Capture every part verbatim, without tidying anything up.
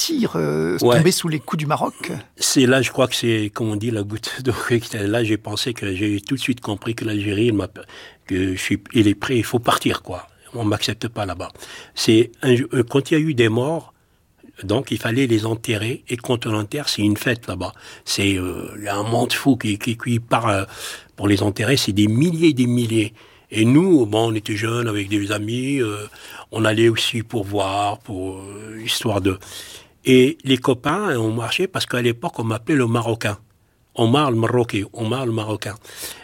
partir, euh, ouais. tomber sous les coups du Maroc? C'est là, je crois que c'est, comme on dit, la goutte d'eau. Là, j'ai pensé que j'ai tout de suite compris que l'Algérie, il m'a, que je suis, il est prêt, il faut partir, quoi. On m'accepte pas là-bas. C'est un, quand il y a eu des morts, donc il fallait les enterrer, et quand on l'enterre, c'est une fête là-bas. C'est euh, il y a un monde fou qui, qui, qui part euh, pour les enterrer, c'est des milliers et des milliers. Et nous, bon, on était jeunes avec des amis, euh, on allait aussi pour voir, pour euh, histoire de. Et les copains, on marchait parce qu'à l'époque, on m'appelait le Marocain. Omar le Marocain, Omar le Marocain.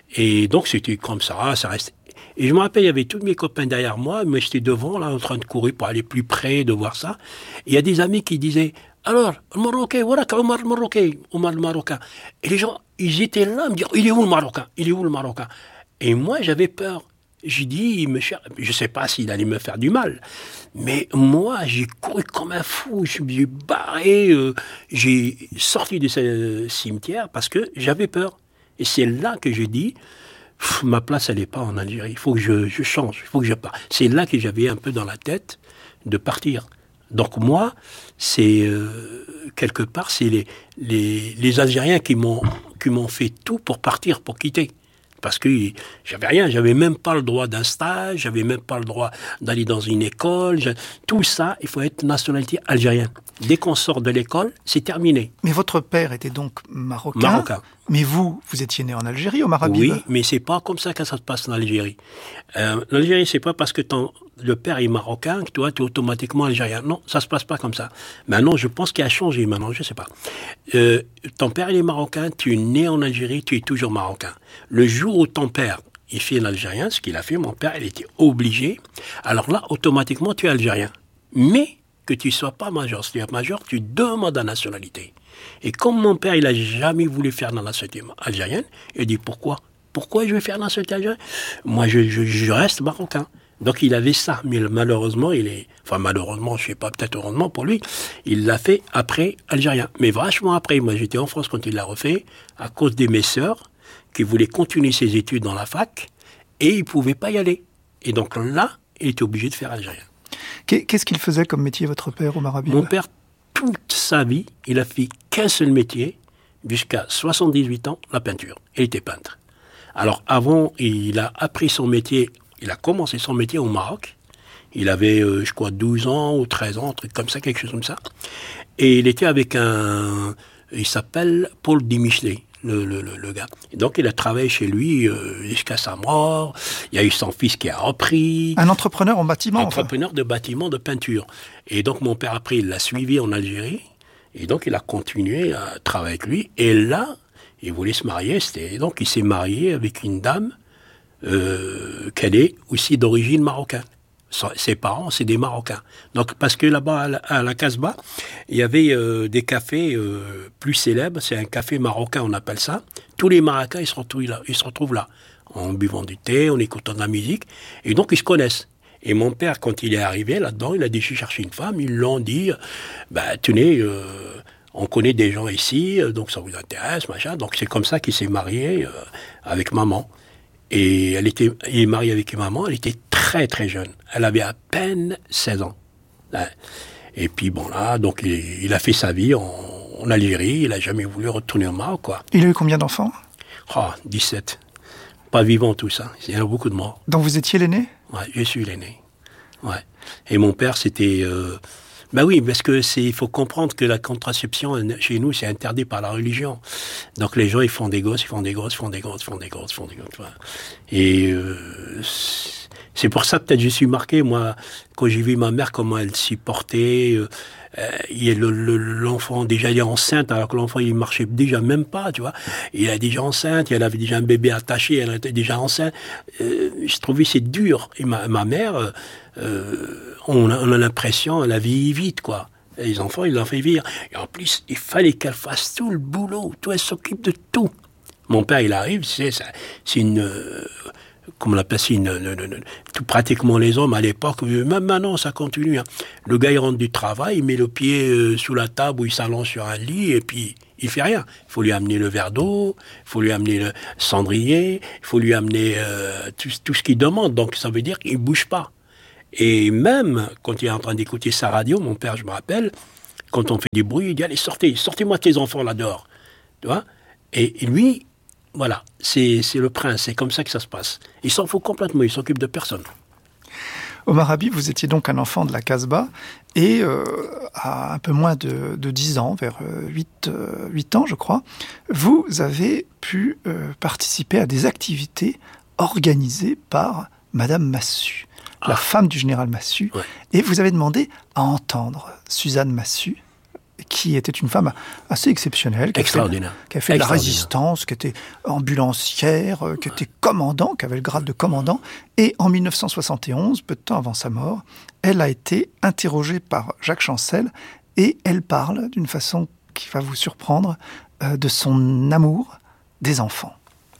Et donc c'était comme ça, ça restait. Et je me rappelle, il y avait tous mes copains derrière moi, mais j'étais devant, là, en train de courir pour aller plus près, de voir ça. Et il y a des amis qui disaient, alors, le Marocain, voilà, Omar le Marocain, Omar le Marocain. Et les gens, ils étaient là, à me dire, il est où le Marocain? Il est où le Marocain? Et moi, j'avais peur. J'ai dit, il me cher... je sais pas s'il allait me faire du mal. Mais moi, j'ai couru comme un fou, je me suis barré, euh, j'ai sorti de ce cimetière parce que j'avais peur. Et c'est là que j'ai dit, Pff, ma place, elle n'est pas en Algérie. Il faut que je, je change, il faut que je parte. C'est là que j'avais un peu dans la tête de partir. Donc moi, c'est euh, quelque part, c'est les, les, les Algériens qui m'ont, qui m'ont fait tout pour partir, pour quitter. Parce que j'avais rien, j'avais même pas le droit d'un stage, j'avais même pas le droit d'aller dans une école. Je, tout ça, il faut être nationalité algérienne. Dès qu'on sort de l'école, c'est terminé. Mais votre père était donc marocain. Marocain. Mais vous, vous étiez né en Algérie, au Marabib? Oui, mais c'est pas comme ça que ça se passe en Algérie. Euh, L'Algérie, c'est pas parce que ton, le père est marocain que toi, tu es automatiquement algérien. Non, ça se passe pas comme ça. Maintenant, je pense qu'il a changé maintenant, je sais pas. Euh, ton père, il est marocain, tu es né en Algérie, tu es toujours marocain. Le jour où ton père, il fait l'algérien, ce qu'il a fait, mon père, il était obligé. Alors là, automatiquement, tu es algérien. Mais que tu sois pas majeur, si tu es majeur, tu demandes la nationalité. Et comme mon père, il a jamais voulu faire dans la société algérienne, il dit pourquoi? Pourquoi je vais faire dans la société algérienne? Moi, je, je, je reste marocain. Donc il avait ça, mais malheureusement, il est, enfin malheureusement, je sais pas, peut-être heureusement pour lui, il l'a fait après algérien. Mais vachement après, moi j'étais en France quand il l'a refait, à cause de mes sœurs, qui voulaient continuer ses études dans la fac, et il pouvait pas y aller. Et donc là, il était obligé de faire algérien. Qu'est-ce qu'il faisait comme métier, votre père, au Marabib? Mon père, toute sa vie, il a fait qu'un seul métier, jusqu'à soixante-dix-huit ans, la peinture. Il était peintre. Alors avant, il a appris son métier, il a commencé son métier au Maroc. Il avait, euh, je crois, douze ans ou treize ans, un truc comme ça, quelque chose comme ça. Et il était avec un... Il s'appelle Paul Dimichelet, le, le, le, le gars. Et donc il a travaillé chez lui euh, jusqu'à sa mort. Il y a eu son fils qui a repris. Un entrepreneur en bâtiment. Entrepreneur enfin. de bâtiment, de peinture. Et donc mon père, après, il l'a suivi en Algérie. Et donc il a continué à travailler avec lui. Et là, il voulait se marier. C'était... Donc il s'est marié avec une dame euh, qu'elle est aussi d'origine marocaine. Ses parents, c'est des Marocains. Donc, parce que là-bas, à la, à la Casbah, il y avait euh, des cafés euh, plus célèbres. C'est un café marocain, on appelle ça. Tous les Marocains, ils se retrouvent là, ils se retrouvent là, en buvant du thé, en écoutant de la musique. Et donc, ils se connaissent. Et mon père, quand il est arrivé là-dedans, il a dit, je chercher une femme. Ils l'ont dit, bah, tenez, euh, on connaît des gens ici, donc ça vous intéresse, machin. Donc, c'est comme ça qu'il s'est marié euh, avec maman. Et elle était, il est marié avec maman, elle était très très jeune. Elle avait à peine seize ans. Et puis bon là, donc il, il a fait sa vie en, en Algérie, il n'a jamais voulu retourner au Maroc, quoi. Il a eu combien d'enfants? Oh, dix-sept. Pas vivant tout ça, il y a beaucoup de morts. Donc vous étiez l'aîné? Ouais, je suis l'aîné. Ouais. Et mon père, c'était... Euh, Ben oui, parce que c'est, il faut comprendre que la contraception, chez nous, c'est interdit par la religion. Donc les gens, ils font des gosses, ils font des gosses, ils font des gosses, ils font des gosses, ils font des gosses. Voilà. Et euh, c'est pour ça, peut-être, je suis marqué, moi, quand j'ai vu ma mère, comment elle s'y portait. Euh, euh, le, le, l'enfant, déjà, il est enceinte, alors que l'enfant, il marchait déjà même pas, tu vois. Il est déjà enceinte, elle avait déjà un bébé attaché, elle était déjà enceinte. Euh, je trouvais que c'est dur. Et ma, ma mère... Euh, On a, on a l'impression, la vie vite, quoi. Et les enfants, ils l'ont fait vivre. Et en plus, il fallait qu'elle fasse tout le boulot. Tout, elle s'occupe de tout. Mon père, il arrive, c'est, c'est une... Euh, comment on appelle ça, une, une, une, une, tout pratiquement les hommes à l'époque, même maintenant, ça continue. Hein. Le gars, il rentre du travail, il met le pied euh, sous la table ou il s'allonge sur un lit et puis il fait rien. Il faut lui amener le verre d'eau, il faut lui amener le cendrier, il faut lui amener euh, tout, tout ce qu'il demande. Donc, ça veut dire qu'il bouge pas. Et même quand il est en train d'écouter sa radio, mon père, je me rappelle, quand on fait du bruit, il dit, allez, sortez, sortez-moi tes enfants là dehors. Tu vois ? Et, et lui, voilà, c'est, c'est le prince, c'est comme ça que ça se passe. Il s'en fout complètement, il s'occupe de personne. Omar Habib, vous étiez donc un enfant de la Casbah et euh, à un peu moins de, de dix ans, vers huit, huit ans je crois, vous avez pu euh, participer à des activités organisées par Madame Massu, ah. la femme du général Massu, ouais. Et vous avez demandé à entendre Suzanne Massu, qui était une femme assez exceptionnelle, qui Extraordinaire. a fait, qui a fait de la résistance, qui était ambulancière, qui était commandant, qui avait le grade de commandant. Et en dix-neuf cent soixante et onze, peu de temps avant sa mort, elle a été interrogée par Jacques Chancel et elle parle d'une façon qui va vous surprendre euh, de son amour des enfants.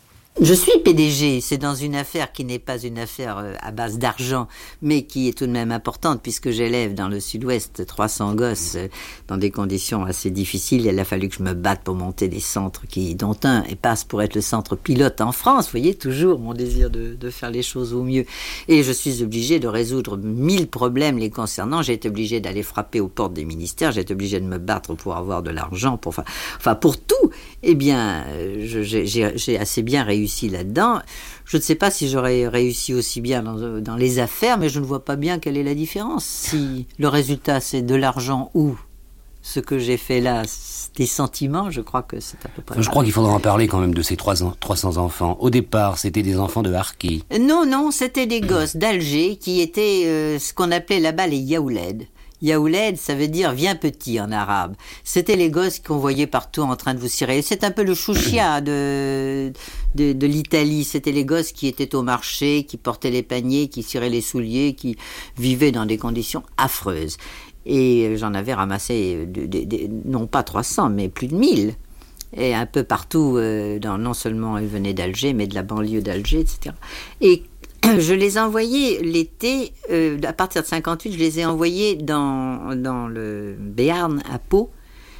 Je suis P D G, c'est dans une affaire qui n'est pas une affaire à base d'argent, mais qui est tout de même importante puisque j'élève dans le sud-ouest trois cents gosses dans des conditions assez difficiles. Il a fallu que je me batte pour monter des centres qui, dont un passe pour être le centre pilote en France. Vous voyez, toujours mon désir de, de faire les choses au mieux. Et je suis obligée de résoudre mille problèmes les concernant. J'ai été obligée d'aller frapper aux portes des ministères, j'ai été obligée de me battre pour avoir de l'argent, pour, enfin, enfin pour tout. Eh bien, je, j'ai, j'ai assez bien réussi là-dedans. Je ne sais pas si j'aurais réussi aussi bien dans, dans les affaires, mais je ne vois pas bien quelle est la différence. Si le résultat, c'est de l'argent ou ce que j'ai fait là, des sentiments, je crois que c'est à peu près... Je crois qu'il faudra en parler quand même de ces trois cents enfants. Au départ, c'était des enfants de Harki. Non, non, c'était des gosses d'Alger qui étaient euh, ce qu'on appelait là-bas les yaouled. Yaouled, ça veut dire « viens petit » en arabe. C'était les gosses qu'on voyait partout en train de vous cirer. C'est un peu le chouchia de, de, de l'Italie. C'était les gosses qui étaient au marché, qui portaient les paniers, qui ciraient les souliers, qui vivaient dans des conditions affreuses. Et j'en avais ramassé, de, de, de, non pas trois cents, mais plus de mille. Et un peu partout, euh, dans, non seulement ils venaient d'Alger, mais de la banlieue d'Alger, et cetera. Et je les ai envoyés l'été, euh, à partir de cinquante-huit, je les ai envoyés dans, dans le Béarn, à Pau,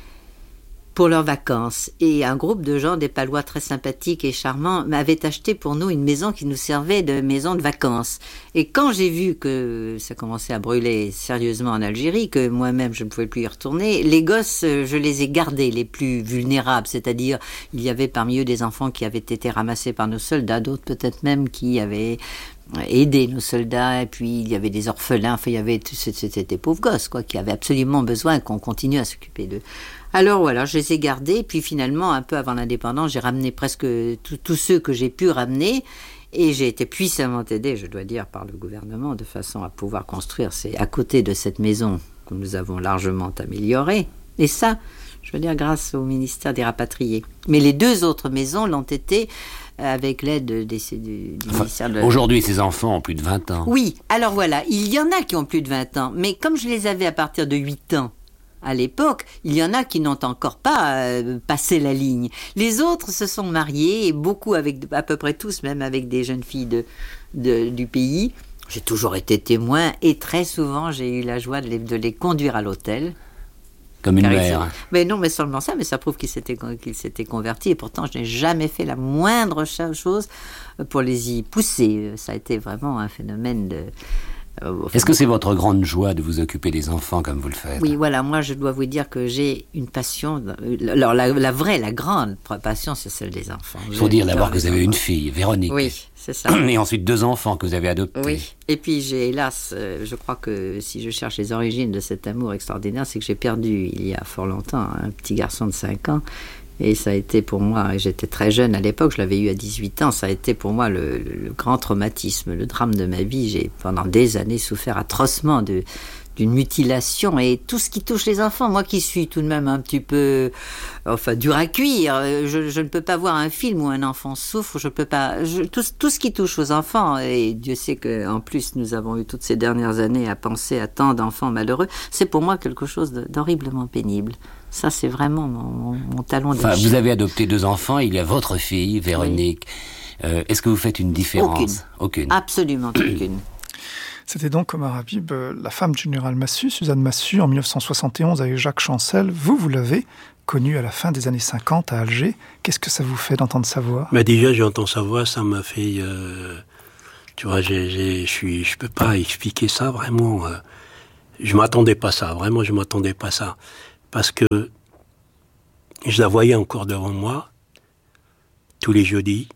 pour leurs vacances. Et un groupe de gens, des Palois très sympathiques et charmants, m'avaient acheté pour nous une maison qui nous servait de maison de vacances. Et quand j'ai vu que ça commençait à brûler sérieusement en Algérie, que moi-même je ne pouvais plus y retourner, les gosses, je les ai gardés, les plus vulnérables, c'est-à-dire il y avait parmi eux des enfants qui avaient été ramassés par nos soldats, d'autres peut-être même qui avaient aidé nos soldats, et puis il y avait des orphelins, enfin il y avait c'était des pauvres gosses quoi, qui avaient absolument besoin qu'on continue à s'occuper d'eux. Alors voilà, je les ai gardés, puis finalement, un peu avant l'indépendance, j'ai ramené presque tous ceux que j'ai pu ramener, et j'ai été puissamment aidée, je dois dire, par le gouvernement, de façon à pouvoir construire, c'est à côté de cette maison que nous avons largement améliorée, et ça, je veux dire, grâce au ministère des Rapatriés. Mais les deux autres maisons l'ont été avec l'aide des, du, du enfin, ministère de... Aujourd'hui, ces enfants ont plus de vingt ans. Oui, alors voilà, il y en a qui ont plus de vingt ans, mais comme je les avais à partir de huit ans, à l'époque, il y en a qui n'ont encore pas euh, passé la ligne. Les autres se sont mariés, et beaucoup avec, à peu près tous, même avec des jeunes filles de, de, du pays. J'ai toujours été témoin, et très souvent, j'ai eu la joie de les, de les conduire à l'hôtel. Comme une mère. Mais non, mais seulement ça, mais ça prouve qu'ils s'étaient, qu'ils s'étaient convertis, et pourtant, je n'ai jamais fait la moindre chose pour les y pousser. Ça a été vraiment un phénomène de... Est-ce que c'est votre grande joie de vous occuper des enfants comme vous le faites ? Oui, voilà, moi je dois vous dire que j'ai une passion, alors la, la vraie, la grande passion, c'est celle des enfants. Il faut dire d'abord que vous avez une fille, Véronique. Oui, c'est ça. Et ensuite deux enfants que vous avez adoptés. Oui, et puis j'ai, hélas, je crois que si je cherche les origines de cet amour extraordinaire, c'est que j'ai perdu, il y a fort longtemps, un petit garçon de cinq ans. Et ça a été pour moi, et j'étais très jeune à l'époque, je l'avais eu à dix-huit ans, ça a été pour moi le, le, le grand traumatisme, le drame de ma vie. J'ai pendant des années souffert atrocement de, d'une mutilation et tout ce qui touche les enfants. Moi qui suis tout de même un petit peu, enfin, dur à cuire, je, je ne peux pas voir un film où un enfant souffre, je peux pas, je, tout, tout ce qui touche aux enfants, et Dieu sait qu'en plus nous avons eu toutes ces dernières années à penser à tant d'enfants malheureux, c'est pour moi quelque chose de, d'horriblement pénible. Ça, c'est vraiment mon, mon talon d'Achille. Enfin, vous avez adopté deux enfants, il y a votre fille, Véronique. Oui. Euh, est-ce que vous faites une différence ? Aucune. Aucune. Absolument aucune. C'était donc Omar Habib, la femme du général Massu, Suzanne Massu, en dix-neuf cent soixante et onze avec Jacques Chancel. Vous, vous l'avez connue à la fin des années cinquante à Alger. Qu'est-ce que ça vous fait d'entendre sa voix ? Mais déjà, j'entends sa voix, ça m'a fait... Euh, tu vois, j'ai, j'ai, je suis, je peux pas expliquer ça vraiment. Euh, je m'attendais pas à ça, vraiment, je m'attendais pas à ça. parce que je la voyais encore devant moi, tous les jeudis.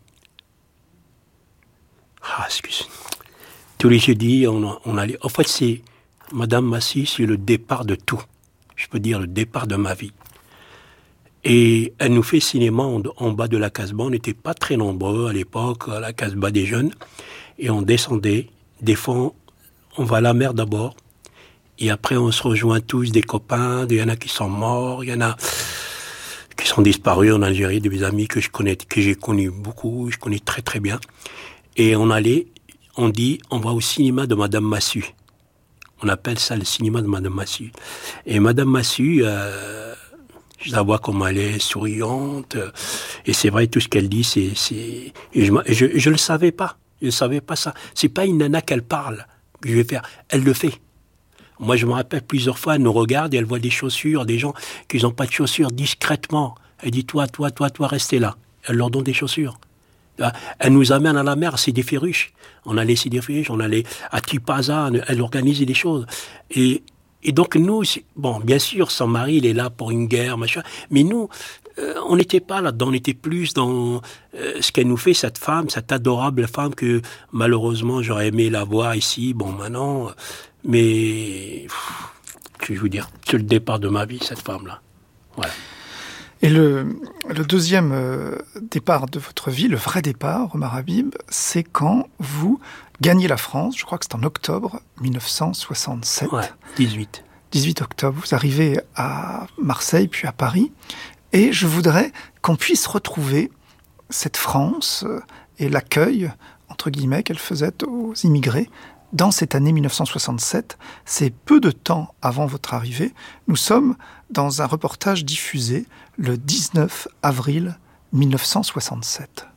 Ah, excuse. Tous les jeudis, on, on allait... En fait, c'est... Madame Massy, c'est le départ de tout. Je peux dire le départ de ma vie. Et elle nous fait cinéma en, en bas de la Casbah. On n'était pas très nombreux à l'époque, à la Casbah des jeunes. Et on descendait. Des fois, on va à la mer d'abord. Et après, on se rejoint tous, des copains. Il y en a qui sont morts. Il y en a qui sont disparus en Algérie, des amis que je connais, que j'ai connus beaucoup. Je connais très très bien. Et on allait, on dit, on va au cinéma de Madame Massu. On appelle ça le cinéma de Madame Massu. Et Madame Massu, euh, je la vois comme elle est souriante. Et c'est vrai, tout ce qu'elle dit, c'est... c'est... Et je, je, je le savais pas. Je ne savais pas ça. C'est pas une nana qu'elle parle, que je vais faire. Elle le fait. Moi, je me rappelle plusieurs fois, elle nous regarde et elle voit des chaussures, des gens qui n'ont pas de chaussures, discrètement. Elle dit, toi, toi, toi, toi, restez là. Elle leur donne des chaussures. Elle nous amène à la mer, c'est des Ferruches. On allait c'est des Ferruches, on allait à Tipaza, elle organisait des choses. Et, et donc nous, bon, bien sûr, son mari, il est là pour une guerre, machin. Mais nous, euh, on n'était pas là-dedans, on était plus dans euh, ce qu'elle nous fait, cette femme, cette adorable femme que malheureusement j'aurais aimé la voir ici. Bon, maintenant, mais pff, je vais vous dire, c'est le départ de ma vie, cette femme-là. Voilà. Et le, le deuxième euh, départ de votre vie, le vrai départ, Omar Habib, c'est quand vous gagnez la France, je crois que c'est en octobre mille neuf cent soixante-sept. Ouais, dix-huit. dix-huit octobre, vous arrivez à Marseille, puis à Paris, et je voudrais qu'on puisse retrouver cette France et l'accueil, entre guillemets, qu'elle faisait aux immigrés. Dans cette année mille neuf cent soixante-sept, c'est peu de temps avant votre arrivée, nous sommes dans un reportage diffusé le dix-neuf avril mille neuf cent soixante-sept.